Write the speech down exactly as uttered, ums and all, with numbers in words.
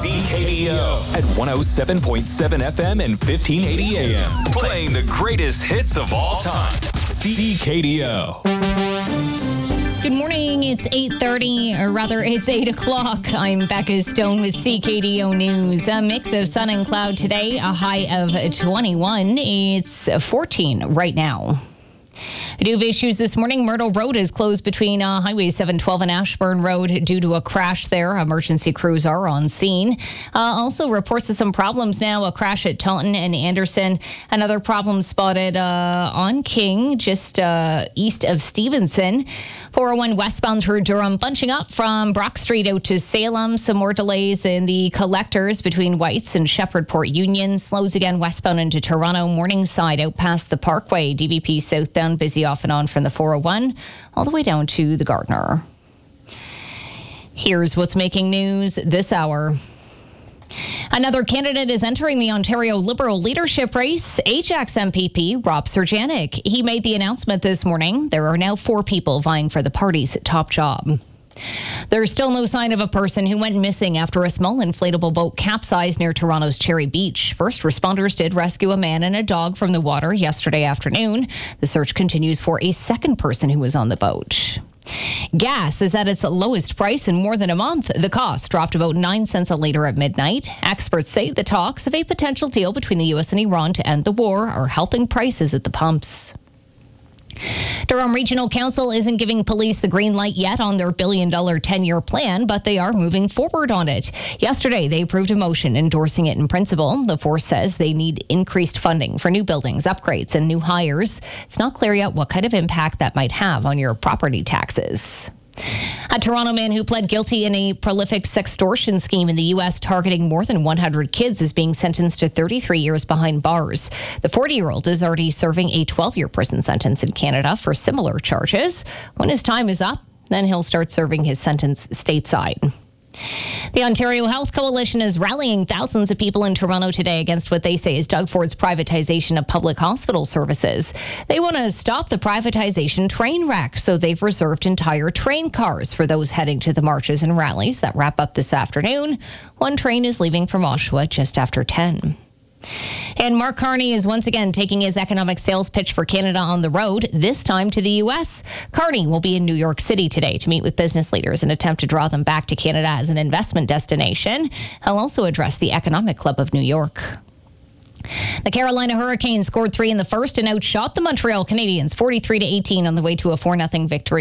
C K D O at one oh seven point seven F M and fifteen eighty A M. Playing the greatest hits of all time. C K D O. Good morning. It's eight thirty, or rather, it's eight o'clock. I'm Becca Stone with C K D O News. A mix of sun and cloud today, a high of twenty-one. It's fourteen right now. New issues this morning. Myrtle Road is closed between uh, Highway seven twelve and Ashburn Road due to a crash there. Emergency crews are on scene. Uh, also reports of some problems now. A crash at Taunton and Anderson. Another problem spotted uh, on King, just uh, east of Stevenson. four oh one westbound through Durham, bunching up from Brock Street out to Salem. Some more delays in the collectors between Whites and Shepherd Port Union. Slows again westbound into Toronto. Morningside out past the Parkway. D V P southbound busy off and on from the four oh one all the way down to the Gardner. Here's what's making news this hour. Another candidate is entering the Ontario Liberal leadership race, Ajax M P P Rob Serjanik. He made the announcement this morning. There are now four people vying for the party's top job. There's still no sign of a person who went missing after a small inflatable boat capsized near Toronto's Cherry Beach. First responders did rescue a man and a dog from the water yesterday afternoon. The search continues for a second person who was on the boat. Gas is at its lowest price in more than a month. The cost dropped about nine cents a litre at midnight. Experts say the talks of a potential deal between the U S and Iran to end the war are helping prices at the pumps. Durham Regional Council isn't giving police the green light yet on their billion dollar ten-year plan, but they are moving forward on it. Yesterday, they approved a motion endorsing it in principle. The force says they need increased funding for new buildings, upgrades, and new hires. It's not clear yet what kind of impact that might have on your property taxes. A Toronto man who pled guilty in a prolific sextortion scheme in the U S targeting more than one hundred kids is being sentenced to thirty-three years behind bars. The forty-year-old is already serving a twelve-year prison sentence in Canada for similar charges. When his time is up, then he'll start serving his sentence stateside. The Ontario Health Coalition is rallying thousands of people in Toronto today against what they say is Doug Ford's privatization of public hospital services. They want to stop the privatization train wreck, so they've reserved entire train cars for those heading to the marches and rallies that wrap up this afternoon. One train is leaving from Oshawa just after ten. And Mark Carney is once again taking his economic sales pitch for Canada on the road, this time to the U S. Carney will be in New York City today to meet with business leaders and attempt to draw them back to Canada as an investment destination. He'll also address the Economic Club of New York. The Carolina Hurricanes scored three in the first and outshot the Montreal Canadiens forty-three to eighteen on the way to a four nothing victory.